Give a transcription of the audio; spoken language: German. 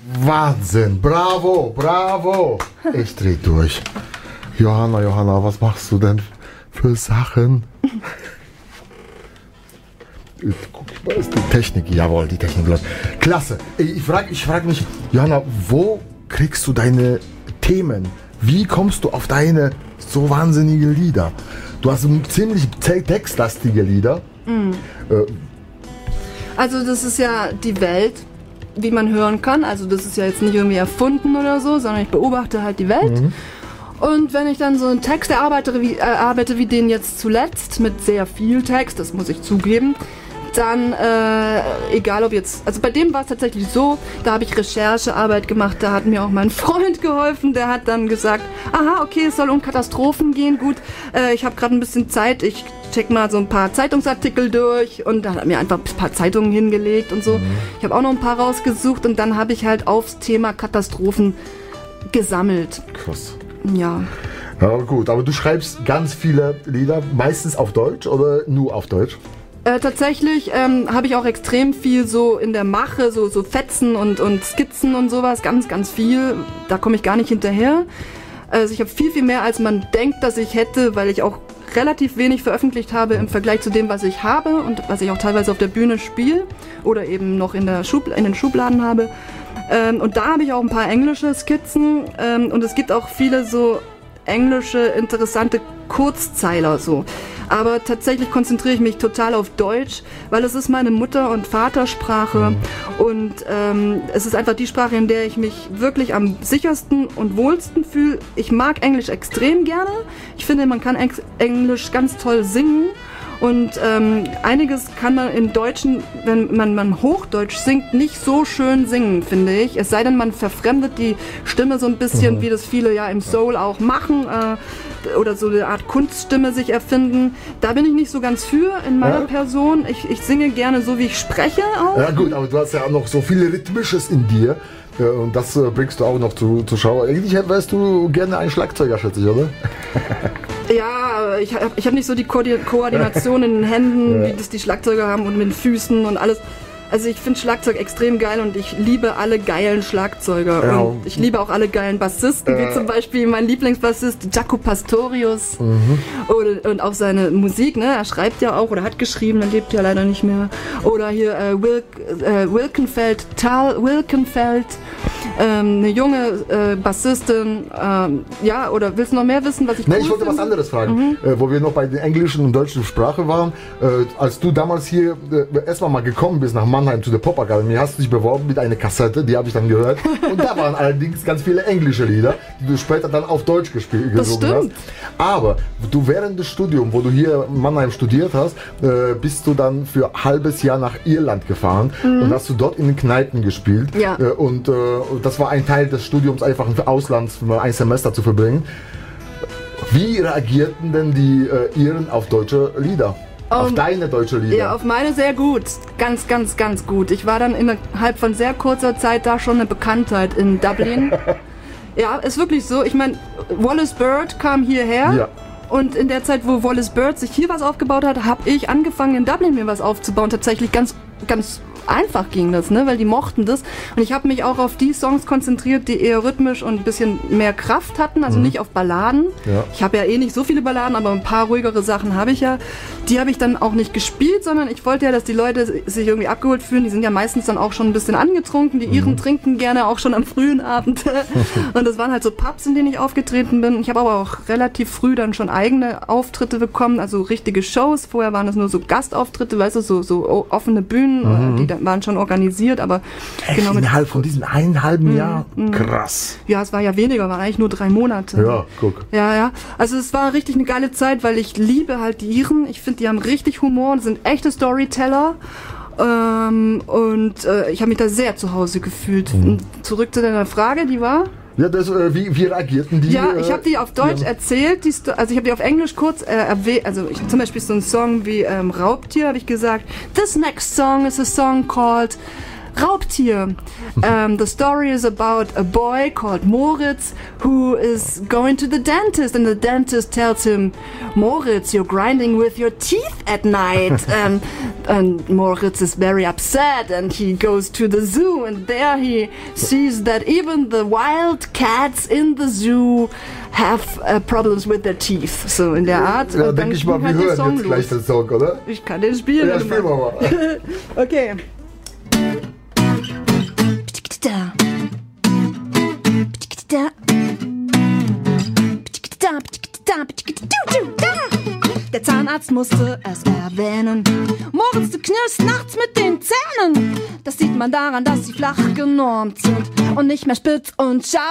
Wahnsinn, bravo, bravo. Ich dreh durch. Johanna, was machst du denn für Sachen? Guck ich mal, ist die Technik, jawohl, die Technik läuft. Klasse. Ich frag mich, Johanna, wo kriegst du deine Themen? Wie kommst du auf deine so wahnsinnige Lieder? Du hast ziemlich textlastige Lieder. Also das ist ja die Welt, wie man hören kann. Also das ist ja jetzt nicht irgendwie erfunden oder so, sondern ich beobachte halt die Welt. Und wenn ich dann so einen Text erarbeite wie den jetzt zuletzt, mit sehr viel Text, das muss ich zugeben, dann, egal ob jetzt, also bei dem war es tatsächlich so, da habe ich Recherchearbeit gemacht, da hat mir auch mein Freund geholfen, der hat dann gesagt, aha, okay, es soll um Katastrophen gehen, gut, ich habe gerade ein bisschen Zeit, ich check mal so ein paar Zeitungsartikel durch und da hat er mir einfach ein paar Zeitungen hingelegt und so. Ich habe auch noch ein paar rausgesucht und dann habe ich halt aufs Thema Katastrophen gesammelt. Krass. Ja. Ja, gut, aber du schreibst ganz viele Lieder, meistens auf Deutsch oder nur auf Deutsch? Tatsächlich habe ich auch extrem viel so in der Mache, so Fetzen und Skizzen und sowas, ganz, ganz viel. Da komme ich gar nicht hinterher. Also ich habe viel, viel mehr, als man denkt, dass ich hätte, weil ich auch relativ wenig veröffentlicht habe im Vergleich zu dem, was ich habe und was ich auch teilweise auf der Bühne spiele oder eben noch in den Schubladen habe. Und da habe ich auch ein paar englische Skizzen und es gibt auch viele so englische, interessante Kurzzeiler so. Aber tatsächlich konzentriere ich mich total auf Deutsch, weil es ist meine Mutter- und Vatersprache und es ist einfach die Sprache, in der ich mich wirklich am sichersten und wohlsten fühle. Ich mag Englisch extrem gerne. Ich finde, man kann Englisch ganz toll singen. Und einiges kann man im Deutschen, wenn man Hochdeutsch singt, nicht so schön singen, finde ich. Es sei denn, man verfremdet die Stimme so ein bisschen, wie das viele ja im Soul auch machen, oder so eine Art Kunststimme sich erfinden. Da bin ich nicht so ganz für in meiner Person. Ich singe gerne so, wie ich spreche auch. Ja gut, aber du hast ja auch noch so viel Rhythmisches in dir. Ja, und das bringst du auch noch zu Schau. Eigentlich wärst du gerne ein Schlagzeuger, schätze ich, oder? Ja, ich hab nicht so die Koordination in den Händen, wie das die Schlagzeuger haben und mit den Füßen und alles. Also ich finde Schlagzeug extrem geil und ich liebe alle geilen Schlagzeuger. Ja. Und ich liebe auch alle geilen Bassisten, wie zum Beispiel mein Lieblingsbassist Jaco Pastorius. Und auch seine Musik, ne? Er schreibt ja auch oder hat geschrieben, er lebt ja leider nicht mehr. Oder hier Wilkenfeld, Tal Wilkenfeld, eine junge Bassistin. Ja, oder willst du noch mehr wissen, was ich cool ich wollte was anderes fragen, wo wir noch bei der englischen und deutschen Sprache waren. Als du damals hier erstmal mal gekommen bist nach Mannheim zu der Popakademie, hast du dich beworben mit einer Kassette, die habe ich dann gehört. Und da waren allerdings ganz viele englische Lieder, die du später dann auf Deutsch gesungen hast. Aber du während des Studiums, wo du hier in Mannheim studiert hast, bist du dann für ein halbes Jahr nach Irland gefahren und hast du dort in den Kneipen gespielt. Ja. Und das war ein Teil des Studiums, einfach für Auslands für ein Semester zu verbringen. Wie reagierten denn die Iren auf deutsche Lieder? Auf deine deutsche Lieder? Ja, auf meine sehr gut. Ganz, ganz, ganz gut. Ich war dann innerhalb von sehr kurzer Zeit da schon eine Bekanntheit in Dublin. Ja, ist wirklich so. Ich meine, Wallace Bird kam hierher. Ja. Und in der Zeit, wo Wallace Bird sich hier was aufgebaut hat, habe ich angefangen in Dublin mir was aufzubauen. Tatsächlich ganz, ganz einfach ging das, ne? Weil die mochten das. Und ich habe mich auch auf die Songs konzentriert, die eher rhythmisch und ein bisschen mehr Kraft hatten, also nicht auf Balladen. Ja. Ich habe ja eh nicht so viele Balladen, aber ein paar ruhigere Sachen habe ich ja. Die habe ich dann auch nicht gespielt, sondern ich wollte ja, dass die Leute sich irgendwie abgeholt fühlen. Die sind ja meistens dann auch schon ein bisschen angetrunken. Die Iren trinken gerne auch schon am frühen Abend. Und das waren halt so Pubs, in denen ich aufgetreten bin. Ich habe aber auch relativ früh dann schon eigene Auftritte bekommen, also richtige Shows. Vorher waren das nur so Gastauftritte, weißt du, so offene Bühnen, die waren schon organisiert, aber echt, genau innerhalb von diesem einen halben Jahr? Krass. Ja, es war ja weniger, waren eigentlich nur 3 Monate. Ja, guck. Ja. Also es war richtig eine geile Zeit, weil ich liebe halt die Iren. Ich finde, die haben richtig Humor und sind echte Storyteller. Ich habe mich da sehr zu Hause gefühlt. Zurück zu deiner Frage, die war? Ja, wie reagierten die? Ja, ich habe die auf Deutsch erzählt, also ich habe die auf Englisch kurz erwähnt, also zum Beispiel so einen Song wie Raubtier, habe ich gesagt, this next song is a song called Raubtier. The story is about a boy called Moritz who is going to the dentist, and the dentist tells him, Moritz, you're grinding with your teeth at night. And Moritz is very upset, and he goes to the zoo, and there he sees that even the wild cats in the zoo have problems with their teeth. So in der Art. Ja, denke ich mal, wir hören jetzt gleich den Song, oder? Ich kann den spielen. Ja, spielen wir mal. Okay. Der Zahnarzt musste es erwähnen. Moritz, du knirschst nachts mit den Zähnen. Das sieht man daran, dass sie flach genormt sind und nicht mehr spitz und scharf.